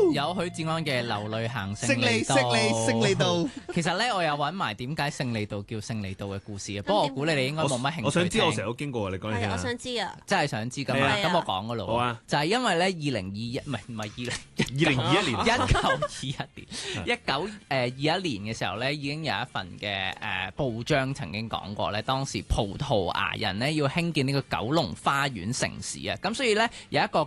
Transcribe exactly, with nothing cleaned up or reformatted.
有許志安嘅流淚行勝勝利利道， 勝利勝利道。 其實咧，我有揾埋點解勝利道叫勝利道嘅故事嘅，不過我估你哋應該冇乜興趣聽。 我想知，我成日都經過啊！你講嚟聽係啊，我下。 想知啊。 真係想知㗎嘛？ 係啊咁我講嗰度。 好啊。 就係因為咧，二零二一唔係唔係二零二零二一年， 一九二一年，一九誒二一年嘅時候咧，已經有一份嘅誒、呃、報章曾經講過咧，當時葡萄牙人咧要興建呢個九龍花園城市啊，咁所以咧有一個